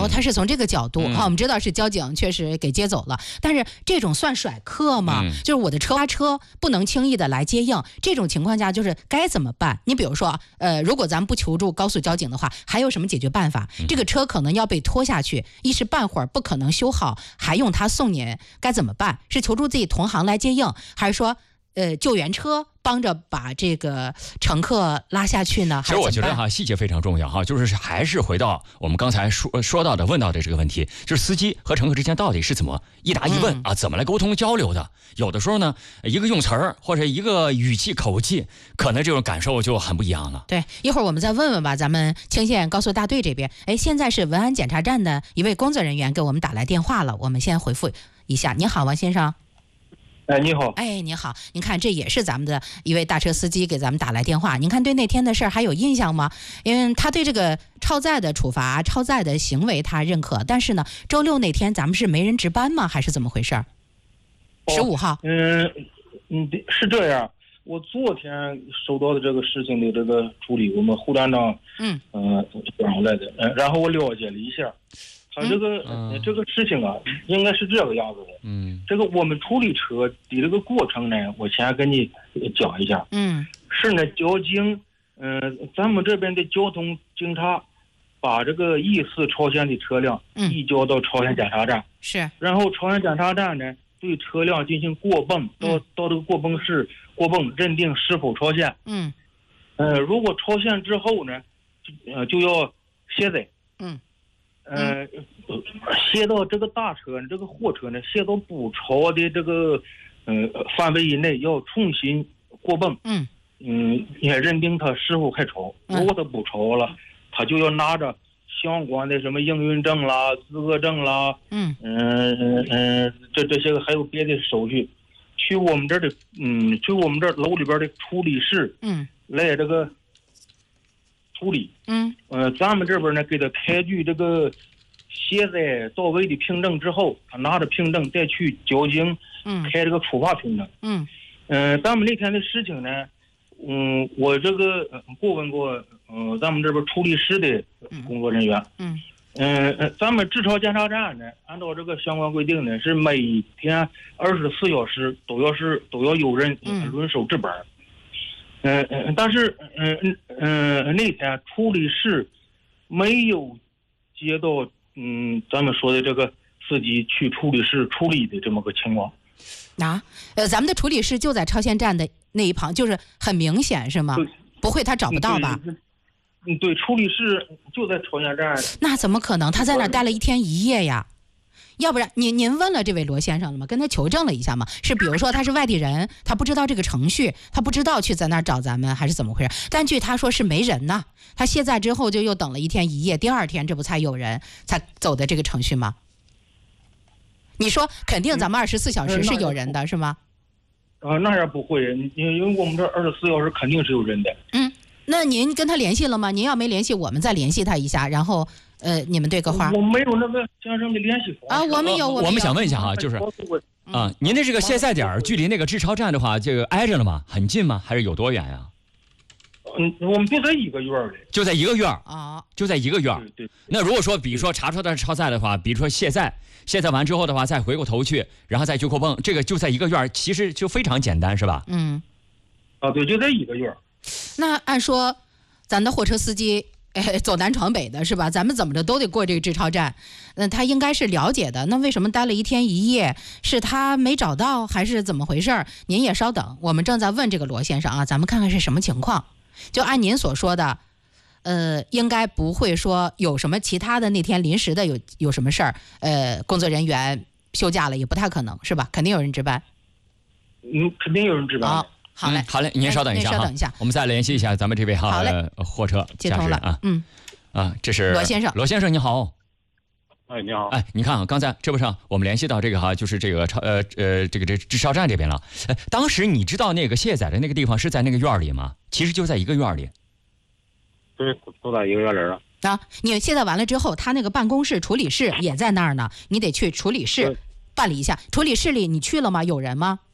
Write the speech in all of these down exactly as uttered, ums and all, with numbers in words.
哦，他是从这个角度，好、嗯，我们知道是交警确实给接走了，但是这种算甩客吗？嗯、就是我的车发车不能轻易的来接应，这种情况下就是该怎么办？你比如说，呃，如果咱们不求助高速交警的话，还有什么解决办法？嗯、这个车可能要被拖下去，一时半会儿不可能修好，还用他送您，该怎么办？是求助自己同行来接应，还是说，呃，救援车帮着把这个乘客拉下去呢？ 其实我觉得哈，细节非常重要哈，就是还是回到我们刚才说说到的、问到的这个问题，就是司机和乘客之间到底是怎么一答一问、嗯、啊，怎么来沟通交流的？有的时候呢，一个用词儿或者一个语气口气，可能这种感受就很不一样了。 对，一会儿我们再问问吧，咱们青县高速大队这边，哎，现在是文安检查站的一位工作人员给我们打来电话了，我们先回复一下。你好，王先生。 哎，你好。 哎，你好，您看这也是咱们的一位大车司机给咱们打来电话，您看对那天的事儿还有印象吗？因为他对这个超载的处罚、超载的行为他认可，但是呢，周六那天咱们是没人值班吗？还是怎么回事？十五号。 嗯嗯，是这样。我昨天收到的这个事情的这个处理，我们胡站长嗯嗯让我来的，嗯，然后我了解了一下。他这个、嗯、这个事情啊，应该是这个样子的。嗯，这个我们处理车的这个过程呢，我先跟你讲一下。嗯，是呢，交警，嗯、呃，咱们这边的交通警察把这个疑似超限的车辆移交到超限检查站。 是。 然后超限检查站呢，对车辆进行过泵，到、嗯、到这个过泵室过泵，认定是否超限。嗯。呃，如果超限之后呢，呃，就要卸载。嗯。呃，卸到这个大车，这个货车呢，卸到不超的这个呃范围以内，要重新过泵。嗯嗯，也认定他是否还超。如果他不超了，他就要拿着相关的什么营运证啦、资格证啦，嗯嗯嗯，这这些个还有别的手续，去我们这儿的嗯，去我们这儿楼里边的处理室，嗯，来这个。处理，嗯，呃，咱们这边呢给他开具这个卸载到位的凭证之后，他拿着凭证再去交警，嗯，开这个处罚凭证，嗯，呃，咱们那天的事情呢，嗯，我这个过问过，嗯、呃，咱们这边处理室的工作人员，嗯，嗯、呃，咱们治超检查站呢，按照这个相关规定呢，是每天二十四小时都要是都要有人轮手值班。嗯嗯，但是嗯嗯嗯，那天处理室没有接到嗯咱们说的这个司机去处理室处理的这么个情况。 啊，呃，咱们的处理室就在超限站的那一旁，就是很明显是吗？不会他找不到吧？ 嗯，对，处理室就在超限站。 那怎么可能？他在那儿待了一天一夜呀？要不然您您问了这位罗先生了吗？跟他求证了一下吗？是比如说他是外地人，他不知道这个程序，他不知道去在那儿找咱们，还是怎么回事？但据他说是没人呢，他卸载之后就又等了一天一夜，第二天这不才有人才走的这个程序吗？你说肯定咱们二十四小时是有人的、嗯、是吗？ 啊，那样不会，因为我们这二十四小时肯定是有人的。 嗯，那您跟他联系了吗？您要没联系，我们再联系他一下，然后。呃，你们对个话， 我没有那个先生的联系方式啊，我们有，我们有。 我们想问一下哈，就是啊，您的这个卸载点距离那个治超站的话，这个挨着了吗？很近吗？还是有多远呀？ 嗯，我们就在一个院儿里， 就在一个院儿啊，就在一个院儿。 对对。 那如果说，比如说查出他是超载的话，比如说卸载，卸载完之后的话，再回过头去，然后再去过泵，这个就在一个院儿，其实就非常简单，是吧？ 嗯。 啊，对，就在一个院儿。 那按说，咱的货车司机。哎，走南闯北的是吧？咱们怎么着都得过这个治超站，嗯，他应该是了解的。那为什么待了一天一夜？是他没找到，还是怎么回事？您也稍等，我们正在问这个罗先生啊，咱们看看是什么情况。就按您所说的，呃，应该不会说有什么其他的那天临时的有有什么事儿，呃，工作人员休假了也不太可能是吧？肯定有人值班。 嗯，肯定有人值班。 好。好嘞、 嗯，好嘞，您稍等一下哈， 稍等一下， 我们再联系一下咱们这位哈好嘞货车接通了啊， 嗯， 啊，这是罗先生， 罗先生你好， 哎你好， 哎，你看啊，刚才这不上我们联系到这个哈，就是这个超呃呃这个这治超站这边了，哎，当时你知道那个卸载的那个地方是在那个院里吗？其实就在一个院里， 对，都在一个院里啊。 啊，你卸载完了之后，他那个办公室处理室也在那儿呢，你得去处理室办理一下。处理室里你去了吗？有人吗？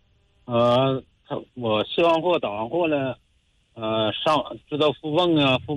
呃，他我卸完货打完货了，呃，上知道付泵啊付。